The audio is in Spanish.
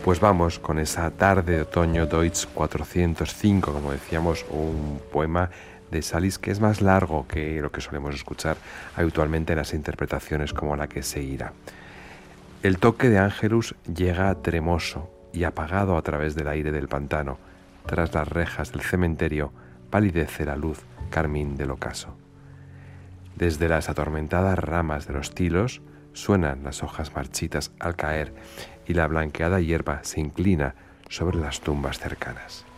Pues vamos con esa tarde de otoño Deutsch 405, como decíamos, un poema de Salis que es más largo que lo que solemos escuchar habitualmente en las interpretaciones como la que seguirá. El toque de Ángelus llega tremoso y apagado a través del aire del pantano. Tras las rejas del cementerio palidece la luz carmín del ocaso. Desde las atormentadas ramas de los tilos suenan las hojas marchitas al caer y la blanqueada hierba se inclina sobre las tumbas cercanas.